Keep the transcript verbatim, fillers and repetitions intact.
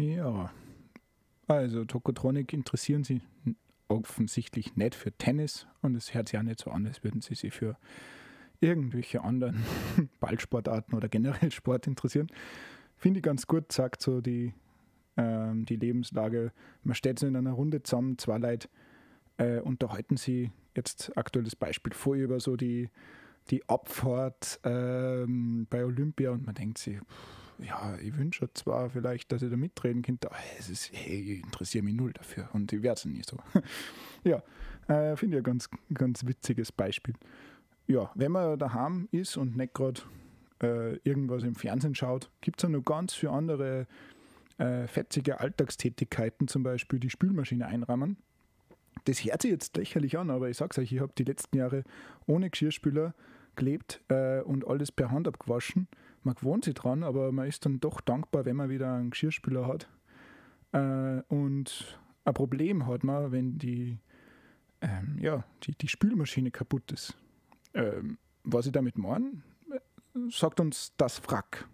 Ja, also Tokotronic interessieren sie offensichtlich nicht für Tennis und es hört sich auch nicht so an, als würden sie sich für irgendwelche anderen Ballsportarten oder generell Sport interessieren. Finde ich ganz gut, sagt so die, ähm, die Lebenslage. Man steht so in einer Runde zusammen, zwei Leute äh, unterhalten sie, jetzt aktuelles Beispiel, voll über so die, die Abfahrt ähm, bei Olympia und man denkt sich, pff, ja, ich wünsche zwar vielleicht, dass ich da mitreden könnte, aber es ist, hey, ich interessiere mich null dafür und ich werde es nie so. Ja, äh, finde ich ein ganz, ganz witziges Beispiel. Ja, wenn man daheim ist und nicht gerade äh, irgendwas im Fernsehen schaut, gibt es ja noch ganz viele andere äh, fetzige Alltagstätigkeiten, zum Beispiel die Spülmaschine einrahmen. Das hört sich jetzt lächerlich an, aber ich sag's euch, ich habe die letzten Jahre ohne Geschirrspüler gelebt äh, und alles per Hand abgewaschen. Man gewohnt sich dran, aber man ist dann doch dankbar, wenn man wieder einen Geschirrspüler hat. Äh, und ein Problem hat man, wenn die, ähm, ja, die, die Spülmaschine kaputt ist. Ähm, was ich damit meine, sagt uns das Wrack.